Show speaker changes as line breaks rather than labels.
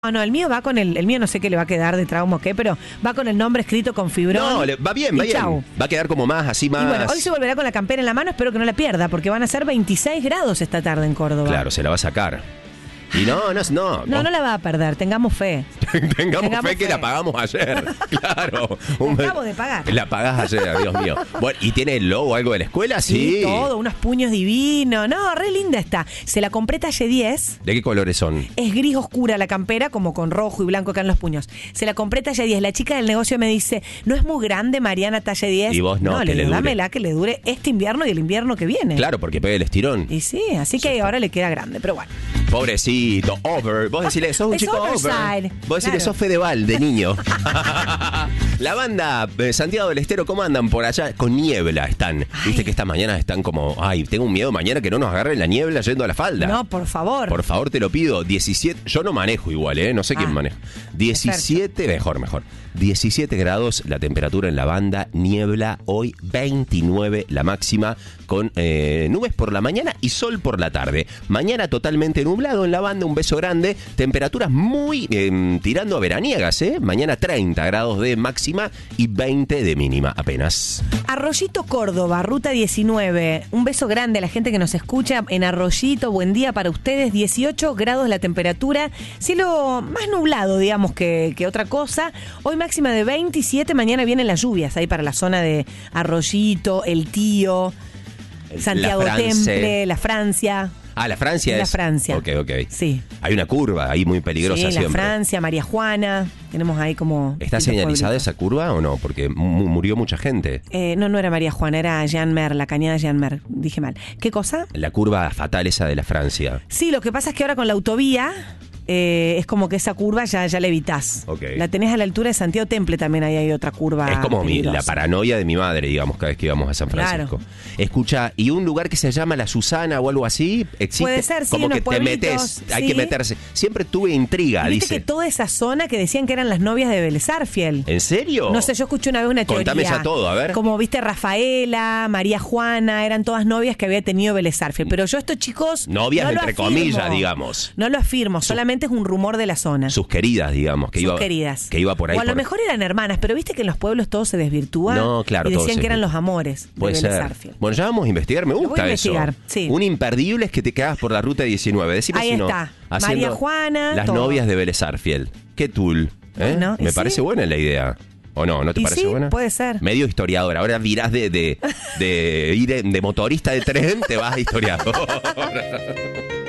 No, el mío va con el mío no sé qué le va a quedar de trauma o qué, pero va con el nombre escrito con fibrón.
No, va bien, va bien.
Chau.
Va a quedar como más, así más.
Y bueno, hoy se volverá con la campera en la mano, espero que no la pierda, porque van a ser 26 grados esta tarde en Córdoba.
Claro, se la va a sacar. Y no.
No la va a perder, tengamos fe.
Tengamos fe que la pagamos ayer. Claro.
La acabo de pagar.
La pagás ayer, Dios mío. Bueno, ¿y tiene el logo algo de la escuela? Sí.
Todo, unos puños divinos. No, re linda está. Se la compré talle 10.
¿De qué colores son?
Es gris oscura la campera, como con rojo y blanco acá en los puños. Se la compré talle 10. La chica del negocio me dice, ¿no es muy grande, Mariana, talle 10?
Y vos no, que
le
le
digo,
dure.
dámela que le dure este invierno y el invierno que viene.
Claro, porque pega el estirón.
Y sí, así que ahora le queda grande, pero bueno.
Pobrecito, over. Vos decirle, sos un
Es
chico
overside.
over. Vos decirle,
Claro.
sos Fedeval de niño. La banda Santiago del Estero, ¿cómo andan por allá? Con niebla están. Viste que esta mañana están como, tengo un miedo mañana que no nos agarren la niebla yendo a la falda.
No, por favor.
Por favor, te lo pido. 17, yo no manejo igual, no sé quién maneja. 17, mejor. 17 grados la temperatura en la banda, niebla hoy 29 la máxima, con nubes por la mañana y sol por la tarde. Mañana totalmente nublado en la banda, un beso grande, temperaturas muy tirando a veraniegas, Mañana 30 grados de máxima y 20 de mínima apenas.
Arroyito, Córdoba, ruta 19. Un beso grande a la gente que nos escucha en Arroyito. Buen día para ustedes. 18 grados la temperatura. Cielo más nublado, digamos, que otra cosa. Hoy máxima de 27. Mañana vienen las lluvias ahí para la zona de Arroyito, El Tío, Santiago Temple, la Francia.
La Francia
La
es.
Francia.
Ok.
Sí.
Hay una curva ahí muy peligrosa
Sí, la
siempre.
Francia, María Juana. Tenemos ahí como...
¿Está
distintos
señalizada
pueblitos.
esa curva o no? Porque murió mucha gente.
No era María Juana, era Jean Mer, la cañada Jean Mer. Dije mal. ¿Qué cosa?
La curva fatal esa de la Francia.
Sí, lo que pasa es que ahora con la autovía es como que esa curva ya la evitás.
Ok.
La tenés a la altura de Santiago Temple, también ahí hay otra curva.
Es como
peligrosa.
la paranoia de mi madre, digamos, cada vez que íbamos a San Francisco.
Claro.
Escucha, ¿y un lugar que se llama La Susana o algo así? ¿Existe?
Puede ser, sí,
como
unos
que te
pueblitos,
metes, hay
sí.
que meterse. Siempre tuve intriga,
Y viste
dice.
que toda esa zona que decían que eran las novias de Vélez Sarsfield.
¿En serio?
No sé, yo escuché una vez una teoría.
Contame ya todo, a ver.
Como viste, Rafaela, María Juana, eran todas novias que había tenido Vélez Sarsfield. Pero yo estos chicos
Novias
no lo
entre
afirmo.
comillas, digamos.
No lo afirmo, solamente es un rumor de la zona.
Sus queridas, digamos, que
Sus
iba
queridas.
que iba por ahí.
O a lo
por-
mejor eran hermanas, pero viste que en los pueblos todo se desvirtúa.
No, claro,
Y
todo
decían
se
que eran
desvirtúa.
los amores
Puede
de Vélez
ser.
Sarsfield.
Bueno, ya vamos a investigar, me
Lo voy
gusta
a investigar,
eso.
sí.
Un imperdible es que te quedas por la ruta 19. Decime
Ahí
si no.
está.
Haciendo
María Juana,
Las
todo.
novias de Vélez Sarsfield. Qué tool.
Bueno, y
Me
sí.
parece buena la idea. ¿O no? ¿No te
Y
parece
sí,
buena?
puede ser.
Medio historiador. Ahora virás de ir de motorista de tren, te vas a historiador.